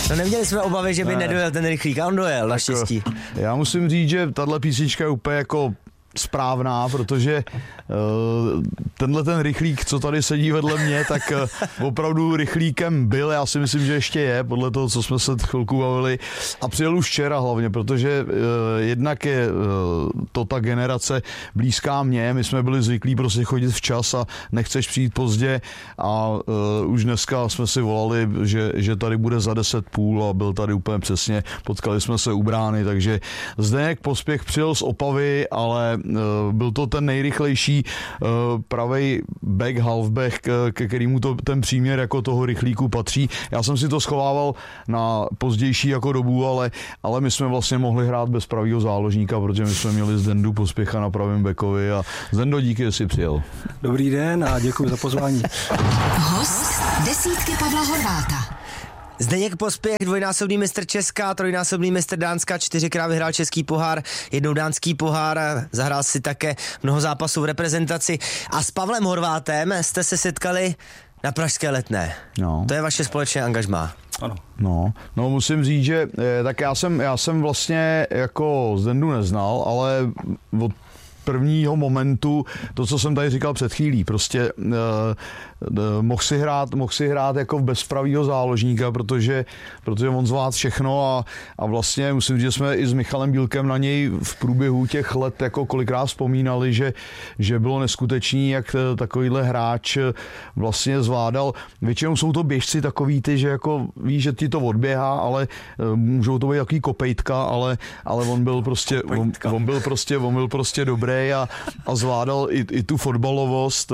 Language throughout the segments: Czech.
No neměli jsme obavy, že by nedojel ten rychlík a on dojel, naštěstí. Já musím říct, že tahle písnička je úplně jako správná, protože tenhle ten rychlík, co tady sedí vedle mě, tak opravdu rychlíkem byl, já si myslím, že ještě je, podle toho, co jsme se chvilku bavili, a přijel už včera hlavně, protože jednak je to ta generace blízká mě, my jsme byli zvyklí prostě chodit včas a nechceš přijít pozdě a už dneska jsme si volali, že tady bude za 10:30 a byl tady úplně přesně, potkali jsme se u brány, takže Zdeněk Pospěch přijel z Opavy, ale byl to ten nejrychlejší pravej back, halfback, ke kterému ten příměr jako toho rychlíku patří. Já jsem si to schovával na pozdější jako dobu, ale my jsme vlastně mohli hrát bez pravýho záložníka, protože my jsme měli Zdendu Pospěcha na pravém backovi a Zdendo, díky, že jsi přijel. Dobrý den a děkuji za pozvání. Host desítky Pavla Horváta. Zdeněk Pospěch, dvojnásobný mistr Česka, trojnásobný mistr Dánska, 4krát vyhrál český pohár, jednou dánský pohár, zahrál si také mnoho zápasů v reprezentaci a s Pavlem Horvátem jste se setkali na pražské Letné. No. To je vaše společné angažmá. Ano. No musím říct, že tak já jsem vlastně jako Zdendu neznal, ale od prvního momentu, to, co jsem tady říkal před chvílí, prostě mohl si hrát jako bez pravýho záložníka, protože on zvládl všechno a vlastně musím říct, že jsme i s Michalem Bílkem na něj v průběhu těch let jako kolikrát vzpomínali, že bylo neskutečný, jak takovýhle hráč vlastně zvládal. Většinou jsou to běžci takový ty, že jako víš, že ti to odběhá, ale můžou to být takový kopejtka, ale on byl prostě dobrý a zvládal i tu fotbalovost,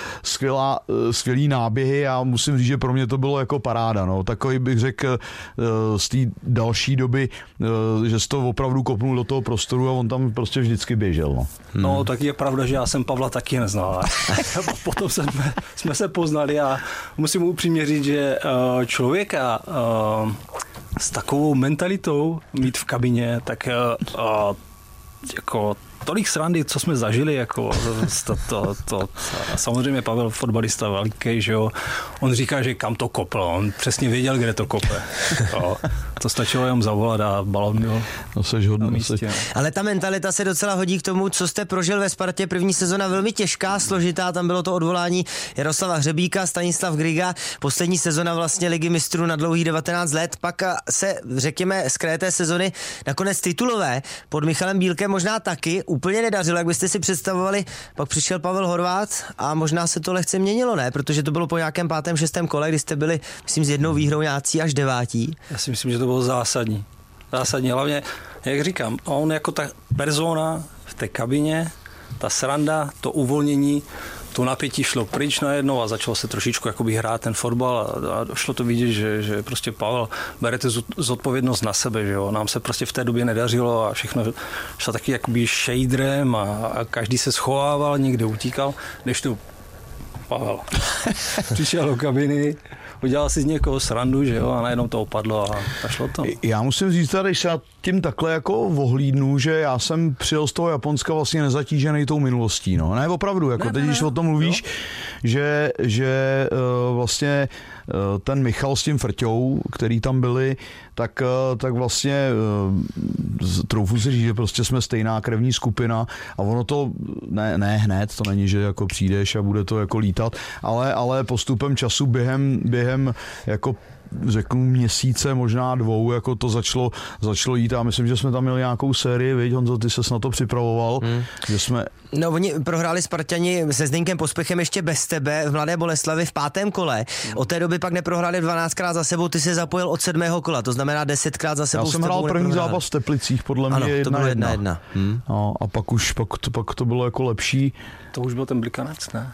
skvělý náběhy a musím říct, že pro mě to bylo jako paráda. No. Takový bych řekl z té další doby, že jsi to opravdu kopnul do toho prostoru a on tam prostě vždycky běžel. No, no tak je pravda, že já jsem Pavla taky neznal. Potom jsme se poznali a musím upřímně říct, že člověka s takovou mentalitou mít v kabině, tak jako tolik srandy, co jsme zažili, jako to samozřejmě Pavel fotbalista veliký, že jo, on říká, že kam to kopl, on přesně věděl, kde to kope. Jo. To stačilo jenom zavolat a balon byl na místě. Ale ta mentalita se docela hodí k tomu, co jste prožil ve Spartě. První sezona velmi těžká, složitá, tam bylo to odvolání Jaroslava Hřebíka, Stanislav Griga, poslední sezona vlastně Ligy mistrů na dlouhých 19 let, pak se, řekněme, z kraje té sezony nakonec titulové pod Michalem Bílkem možná taky úplně nedařilo, jak byste si představovali, pak přišel Pavel Horvát a možná se to lehce měnilo, ne? Protože to bylo po nějakém 5., 6. kole, kdy jste byli, myslím, s jednou výhrou nějací až 9. Já si myslím, že to bylo zásadní. Zásadní, hlavně, jak říkám, on jako ta persona v té kabině, ta sranda, to uvolnění, to napětí šlo pryč najednou a začalo se trošičku jakoby hrát ten fotbal a šlo to vidět, že prostě Pavel bere tu zodpovědnost na sebe, že jo. Nám se prostě v té době nedařilo a všechno šlo taky jakoby šejdrem a každý se schovával, někde utíkal, než tu Pavel přišel do kabiny, udělal si z někoho srandu, že jo, a najednou to opadlo a šlo to. Já musím říct, když se tím takhle jako ohlídnu, že já jsem přijel z toho Japonska vlastně nezatížený tou minulostí, no. Ne, opravdu, jako teď, když o tom mluvíš, že vlastně ten Michal s tím Frťou, který tam byli, tak vlastně troufu si říct, že prostě jsme stejná krevní skupina a ono to ne hned, to není, že jako přijdeš a bude to jako lítat, ale postupem času během jako řeknu měsíce, možná 2, jako to začalo jít a myslím, že jsme tam měli nějakou sérii, viď, Honzo, ty ses na to připravoval, že jsme... No, oni prohráli Spartani se Zdeňkem Pospěchem ještě bez tebe v Mladé Boleslavi v 5. kole. Od té doby pak neprohráli 12krát za sebou, ty se zapojil od 7. kola, to znamená 10krát za sebou. Já jsem hrál první zápas v Teplicích, podle mě 1-1. To bylo 1-1. No, a pak to bylo jako lepší. To už byl ten Blikanec, ne?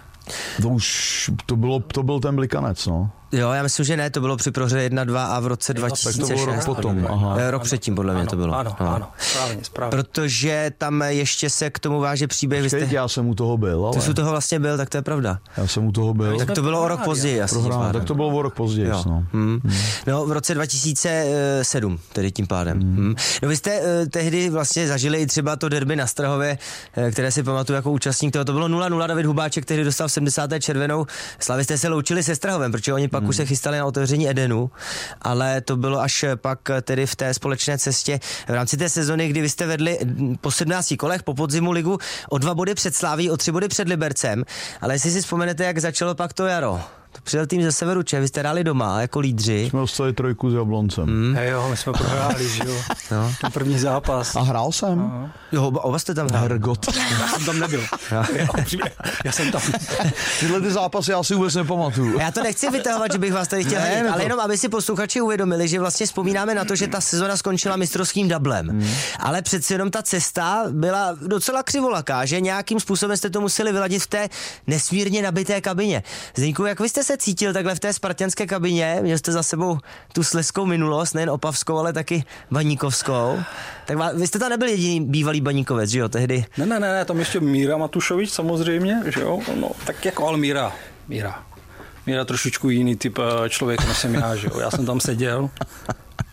To byl ten Blikanec, no. Jo, já myslím, že ne, to bylo při prohře 1-2 a v roce 2006. Tak to bylo rok potom. Rok předtím, podle mě to bylo. Ano, správně. Protože tam ještě se k tomu váže příběh. Já jsem u toho byl, ale... Ty jsi u toho vlastně byl, tak to je pravda. Já jsem u toho byl. Tak to bylo o rok později. Tak to bylo o rok později, no. No, v roce 2007, tedy tím pádem. No, vy jste tehdy vlastně zažili i třeba to derby na Strahově, které si pamatuju jako účastník toho. To bylo 0-0, David Hubáček tehdy dostal v 70. červenou. Slavisté se loučili se Strahovem, protože oni pak pak už se chystali na otevření Edenu, ale to bylo až pak tedy v té společné cestě v rámci té sezony, kdy vy jste vedli po 17 kolech po podzimu ligu o 2 body před Slaví, o 3 body před Libercem, ale jestli si vzpomenete, jak začalo pak to jaro. To přijel tým ze severu Čech, vy jste hráli doma jako lídři. Jsme dostali 3 s Jabloncem. Jo, my jsme prohráli, že jo. No. Ten první zápas. A hrál jsem. Jo, oba jste tam hráli. Hergot. Já jsem tam nebyl. Já jsem tam. Tyhle ty zápasy já si vůbec nepamatuju. Já to nechci vytahovat, že bych vás tady chtěl hledit, ale jenom aby si posluchači uvědomili, že vlastně vzpomínáme na to, že ta sezona skončila mistrovským dublem. Ale přeci jenom ta cesta byla docela křivolaká, že nějakým způsobem jste to museli vyladit v té nesmírně nabité kabině. Zdeňku, jak vy jste se cítil takhle v té spartanské kabině? Měl jste za sebou tu slezskou minulost, nejen opavskou, ale taky baníkovskou. Tak vy jste tam nebyl jediný bývalý baníkovec, že jo, tehdy? Ne, tam ještě Míra Matušovič samozřejmě, že jo, no, tak jako ale Míra trošičku jiný typ člověk, než jsem já, že jo, já jsem tam seděl